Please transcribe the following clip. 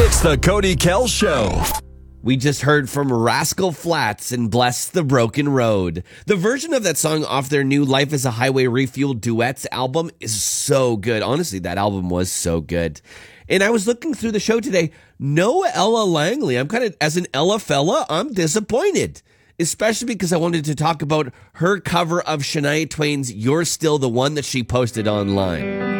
It's the Cody Kell Show. We just heard from Rascal Flatts and Bless the Broken Road. The version of that song off their new Life is a Highway Refueled Duets album is so good. Honestly, that album was so good. And I was looking through the show today. No Ella Langley. As an Ella fella, I'm disappointed. Especially because I wanted to talk about her cover of Shania Twain's You're Still the One that she posted online.